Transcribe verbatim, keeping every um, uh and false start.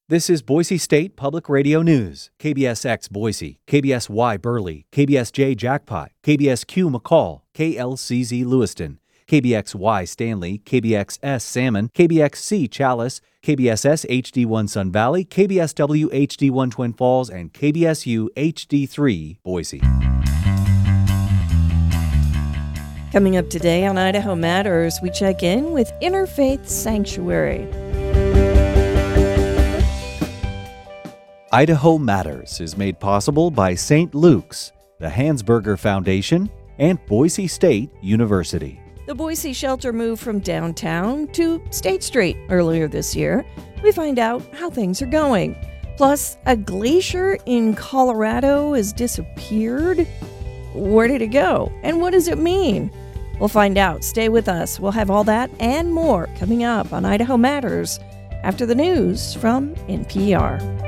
This is Boise State Public Radio News. K B S X Boise, K B S Y Burley, K B S J Jackpot, K B S Q McCall, K L C Z Lewiston, K B X Y Stanley, K B X S Salmon, K B X C Chalice, K B S S H D one Sun Valley, K B S W H D one Twin Falls, and K B S U H D three Boise. Coming up today on Idaho Matters, we check in with Interfaith Sanctuary. Idaho Matters is made possible by Saint Luke's, the Hansberger Foundation, and Boise State University. The Boise shelter moved from downtown to State Street earlier this year. We find out how things are going. Plus, a glacier in Colorado has disappeared. Where did it go? And what does it mean? We'll find out. Stay with us. We'll have all that and more coming up on Idaho Matters after the news from N P R.